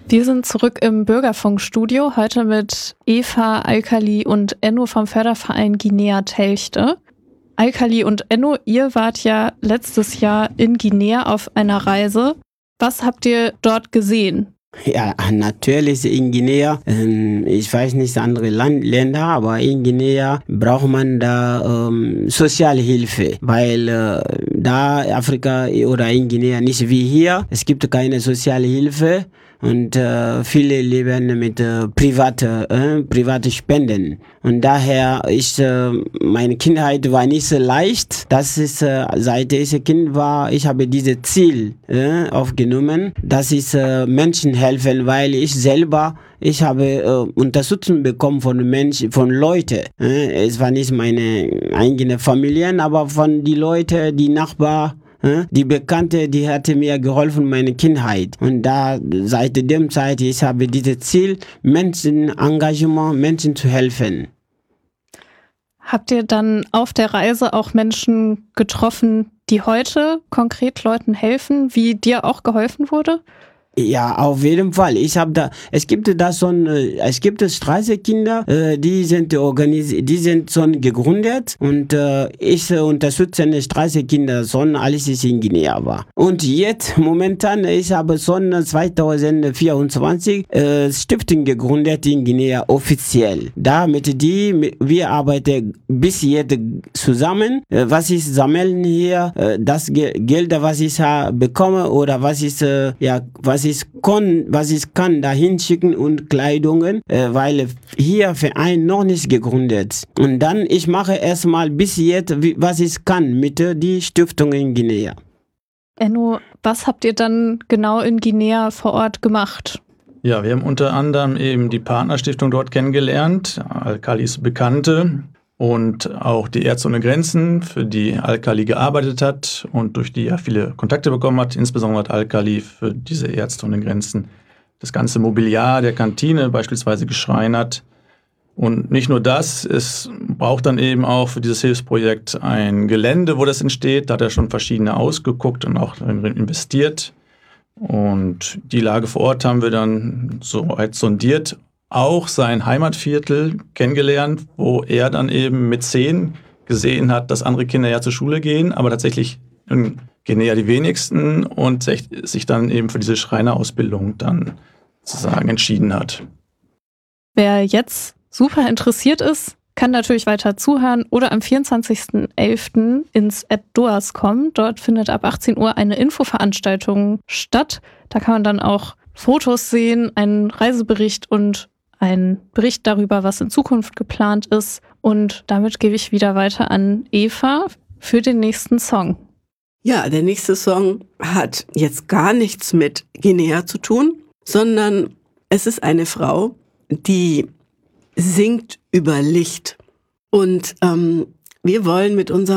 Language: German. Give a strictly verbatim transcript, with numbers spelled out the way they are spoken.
Wir sind zurück im Bürgerfunkstudio, heute mit Eva, Alkali und Enno vom Förderverein Guinea Telchte. Alkali und Enno, ihr wart ja letztes Jahr in Guinea auf einer Reise. Was habt ihr dort gesehen? Ja, natürlich in Guinea, ähm, ich weiß nicht andere Land, Länder, aber in Guinea braucht man da ähm, Sozialhilfe, weil äh, da Afrika oder in Guinea nicht wie hier, es gibt keine Sozialhilfe. Und äh, viele leben mit äh, private, äh, private Spenden. Und daher ist äh, meine Kindheit war nicht so leicht. Das ist, äh, seit ich Kind war, ich habe dieses Ziel äh, aufgenommen. Das ist äh, Menschen helfen, weil ich selber ich habe äh, Unterstützung bekommen von Menschen, von Leuten. Äh, es war nicht meine eigene Familie, aber von die Leute, die Nachbarn. Die Bekannte, die hatte mir geholfen, meine Kindheit. Und da, seit dem Zeit, ich habe dieses Ziel, Menschen, Engagement, Menschen zu helfen. Habt ihr dann auf der Reise auch Menschen getroffen, die heute konkret Leuten helfen, wie dir auch geholfen wurde? Ja, auf jeden Fall. Ich habe da, es gibt da schon, es gibt Straßenkinder, die sind organisiert, die sind schon gegründet und äh, ich unterstütze die Straßenkinder schon, als ich in Guinea war. Und jetzt momentan, ich habe schon zwanzig vierundzwanzig äh, Stiftung gegründet in Guinea offiziell. Damit die, wir arbeiten bis jetzt zusammen. Äh, was ich sammeln hier, äh, das Ge Geld, was ich äh, bekomme oder was ich äh, ja, was ich kann, was ich kann, dahin schicken und Kleidungen, äh, weil hier Verein noch nicht gegründet. Und dann, ich mache erstmal bis jetzt, wie, was ich kann mit äh, die Stiftung in Guinea. Enno, was habt ihr dann genau in Guinea vor Ort gemacht? Ja, wir haben unter anderem eben die Partnerstiftung dort kennengelernt, Alkalis Bekannte. Und auch die Ärzte ohne Grenzen, für die Alkali gearbeitet hat und durch die er viele Kontakte bekommen hat. Insbesondere hat Alkali für diese Ärzte ohne Grenzen das ganze Mobiliar der Kantine beispielsweise geschreinert. Und nicht nur das, es braucht dann eben auch für dieses Hilfsprojekt ein Gelände, wo das entsteht. Da hat er schon verschiedene ausgeguckt und auch investiert. Und die Lage vor Ort haben wir dann so weit sondiert. Auch sein Heimatviertel kennengelernt, wo er dann eben mit zehn gesehen hat, dass andere Kinder ja zur Schule gehen, aber tatsächlich in Guinea die wenigsten und sich dann eben für diese Schreinerausbildung dann sozusagen entschieden hat. Wer jetzt super interessiert ist, kann natürlich weiter zuhören oder am vierundzwanzigsten elften ins Ed Doas kommen. Dort findet ab achtzehn Uhr eine Infoveranstaltung statt. Da kann man dann auch Fotos sehen, einen Reisebericht und ein Bericht darüber, was in Zukunft geplant ist. Und damit gebe ich wieder weiter an Eva für den nächsten Song. Ja, der nächste Song hat jetzt gar nichts mit Guinea zu tun, sondern es ist eine Frau, die singt über Licht. Und ähm, wir wollen mit unserem